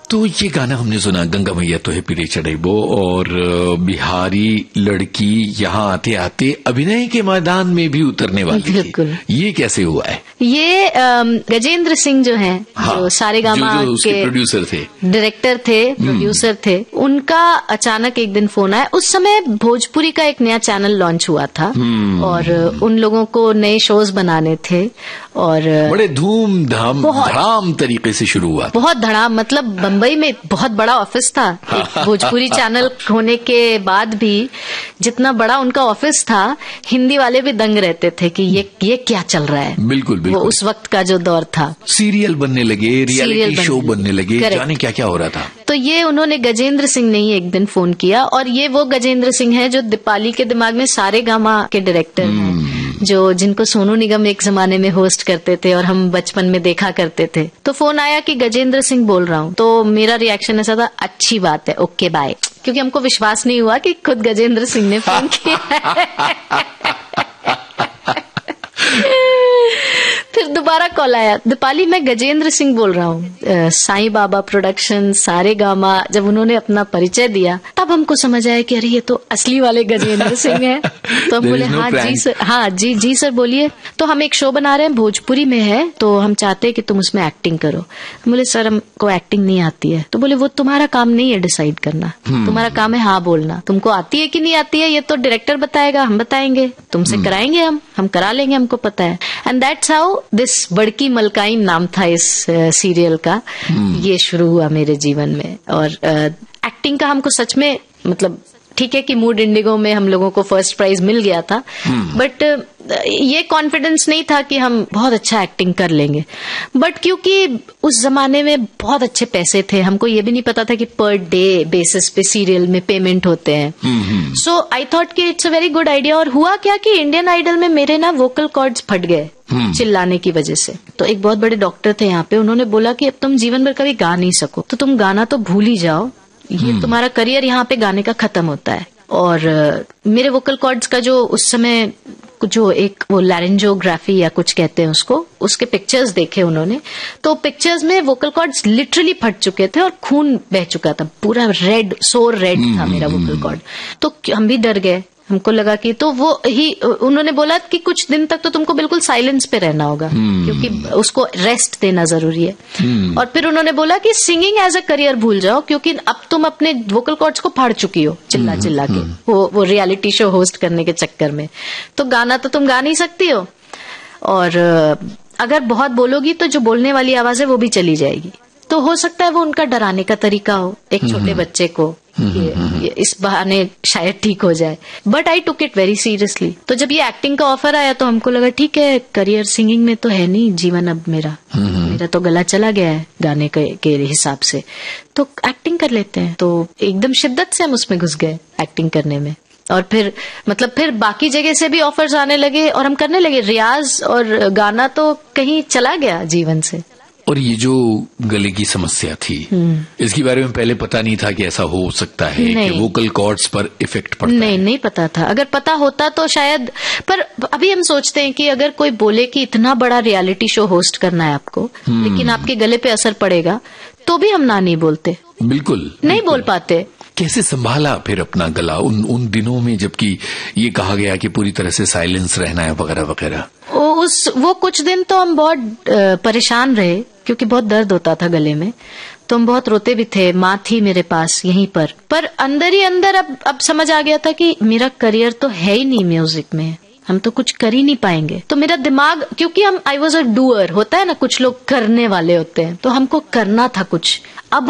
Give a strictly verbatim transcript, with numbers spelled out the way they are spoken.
तो ये गाना हमने सुना, गंगा मैया तो है पीरे चढ़ेबो, और बिहारी लड़की यहाँ आते आते अभिनय के मैदान में भी उतरने वाली थी। ये कैसे हुआ है? ये गजेंद्र सिंह जो हैं, हाँ, जो सारेगामा के प्रोड्यूसर थे, डायरेक्टर थे, प्रोड्यूसर थे, उनका अचानक एक दिन फोन आया। उस समय भोजपुरी का एक नया चैनल लॉन्च हुआ था और उन लोगों को नए शोज बनाने थे और बड़े धूम धाम धड़ाम तरीके से शुरू हुआ। बहुत धड़ाम, मतलब बम्बई में बहुत बड़ा ऑफिस था। एक भोजपुरी चैनल होने के बाद भी जितना बड़ा उनका ऑफिस था, हिंदी वाले भी दंग रहते थे कि ये ये क्या चल रहा है। बिल्कुल बिल्कुल। वो उस वक्त का जो दौर था, सीरियल बनने लगे, रियलिटी शो बनने लगे, जाने क्या क्या हो रहा था। तो ये उन्होंने गजेंद्र सिंह ने ही एक दिन फोन किया, और ये वो गजेंद्र सिंह है जो दीपाली के दिमाग में सारेगामा के डायरेक्टर हैं, जो जिनको सोनू निगम एक जमाने में होस्ट करते थे और हम बचपन में देखा करते थे। तो फोन आया कि गजेंद्र सिंह बोल रहा हूँ। तो मेरा रिएक्शन ऐसा था, अच्छी बात है, ओके बाय, क्योंकि हमको विश्वास नहीं हुआ कि खुद गजेंद्र सिंह ने फोन किया। फिर दोबारा कॉल आया, दीपाली मैं गजेंद्र सिंह बोल रहा हूँ, साईं बाबा प्रोडक्शन, सारेगामा। जब उन्होंने अपना परिचय दिया तब हमको समझ आया कि अरे ये तो असली वाले गजेंद्र सिंह हैं। तो हम बोले हाँ जी सर, हाँ जी जी सर बोलिए। तो हम एक शो बना रहे हैं, भोजपुरी में है, तो हम चाहते हैं कि तुम उसमें एक्टिंग करो। बोले सर हमको एक्टिंग नहीं आती है। तो बोले वो तुम्हारा काम नहीं है डिसाइड करना, तुम्हारा काम है हाँ बोलना। तुमको आती है कि नहीं आती है ये तो डायरेक्टर बताएगा, हम बताएंगे, तुमसे कराएंगे, हम हम करा लेंगे, हमको पता है। एंड दैट्स हाउ दिस बड़की मलकाइन नाम था इस सीरियल का। ये शुरू हुआ मेरे जीवन में। और एक्टिंग का हमको सच में, मतलब ठीक है कि मूड इंडिगो में हम लोगों को फर्स्ट प्राइज मिल गया था, बट ये कॉन्फिडेंस नहीं था कि हम बहुत अच्छा एक्टिंग कर लेंगे। बट क्योंकि उस जमाने में बहुत अच्छे पैसे थे, हमको ये भी नहीं पता था कि पर डे बेसिस पे सीरियल में पेमेंट होते हैं। सो आई थॉट कि it's a very good idea. और हुआ क्या कि इंडियन आइडल में मेरे ना वोकल कॉर्ड्स फट गए चिल्लाने की वजह से। तो एक बहुत बड़े डॉक्टर थे यहाँ पे, उन्होंने बोला कि अब तुम जीवन भर कभी गा नहीं सको, तो तुम गाना तो भूल ही जाओ, ये तुम्हारा करियर यहाँ पे गाने का खत्म होता है। और मेरे वोकल कॉर्ड्स का जो उस समय जो एक वो लैरिंजोग्राफी या कुछ कहते हैं उसको, उसके पिक्चर्स देखे उन्होंने, तो पिक्चर्स में वोकल कॉर्ड्स लिटरली फट चुके थे और खून बह चुका था, पूरा रेड, सोर रेड था मेरा वोकल कॉर्ड। तो हम भी डर गए, हमको लगा कि, तो वो ही उन्होंने बोला कि कुछ दिन तक तो तुमको बिल्कुल साइलेंस पे रहना होगा, क्योंकि उसको रेस्ट देना जरूरी है। और फिर उन्होंने बोला कि सिंगिंग एज अ करियर भूल जाओ, क्योंकि अब तुम अपने वोकल कॉर्ड्स को फाड़ चुकी हो चिल्ला चिल्ला के, वो वो रियलिटी शो होस्ट करने के चक्कर में। तो गाना तो तुम गा नहीं सकती हो, और अगर बहुत बोलोगी तो जो बोलने वाली आवाज है वो भी चली जाएगी। तो हो सकता है वो उनका डराने का तरीका हो एक छोटे बच्चे को, ये, ये इस बहाने शायद ठीक हो जाए। But I took it very seriously. तो जब ये एक्टिंग का ऑफर आया तो हमको लगा ठीक है, करियर सिंगिंग में तो है नहीं जीवन अब मेरा, मेरा तो गला चला गया है गाने के, के हिसाब से, तो एक्टिंग कर लेते हैं। तो एकदम शिद्दत से हम उसमें घुस गए एक्टिंग करने में। और फिर मतलब फिर बाकी जगह से भी ऑफर्स आने लगे और हम करने लगे रियाज, और गाना तो कहीं चला गया जीवन से। और ये जो गले की समस्या थी, इसके बारे में पहले पता नहीं था कि ऐसा हो सकता है कि वोकल कॉर्ड्स पर इफेक्ट पड़ता नहीं, है। नहीं पता था। अगर पता होता तो शायद, पर अभी हम सोचते हैं कि अगर कोई बोले कि इतना बड़ा रियलिटी शो होस्ट करना है आपको, लेकिन आपके गले पे असर पड़ेगा, तो भी हम ना नहीं बोलते। बिल्कुल नहीं बोल पाते। कैसे संभाला फिर अपना गला उन उन दिनों में, जबकि ये कहा गया कि पूरी तरह से साइलेंस रहना है वगैरह वगैरह? उस वो कुछ दिन तो हम बहुत परेशान रहे, क्योंकि बहुत दर्द होता था गले में, तो हम बहुत रोते भी थे। माँ थी मेरे पास यहीं पर, पर अंदर ही अंदर अब अब समझ आ गया था कि मेरा करियर तो है ही नहीं म्यूजिक में, हम तो कुछ कर ही नहीं पाएंगे। तो मेरा दिमाग, क्योंकि हम आई वॉज अ डूअर, होता है ना कुछ लोग करने वाले होते हैं, तो हमको करना था कुछ। अब